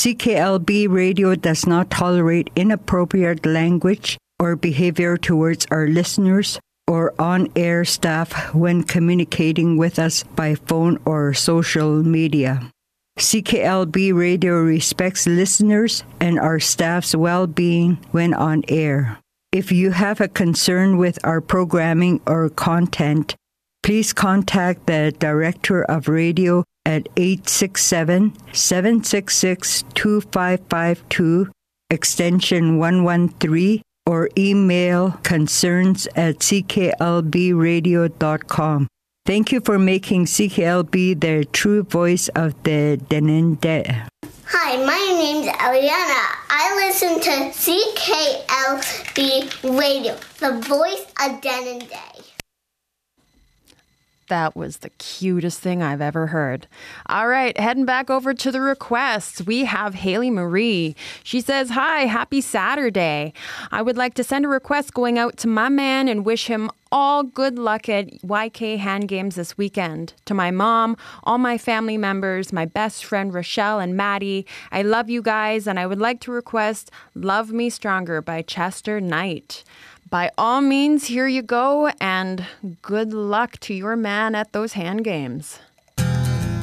CKLB Radio does not tolerate inappropriate language or behavior towards our listeners or on-air staff when communicating with us by phone or social media. CKLB Radio respects listeners and our staff's well-being when on air. If you have a concern with our programming or content, please contact the Director of Radio at 867-766-2552, extension 113, or email concerns@cklbradio.com. Thank you for making CKLB the true voice of the Denendeh. Hi, my name's Eliana. I listen to CKLB Radio, the voice of Denendeh. That was the cutest thing I've ever heard. All right, heading back over to the requests. We have Haley Marie. She says, hi, happy Saturday. I would like to send a request going out to my man and wish him all good luck at YK Hand Games this weekend. To my mom, all my family members, my best friend Rochelle and Maddie, I love you guys, and I would like to request Love Me Stronger by Chester Knight. By all means, here you go, and good luck to your man at those hand games.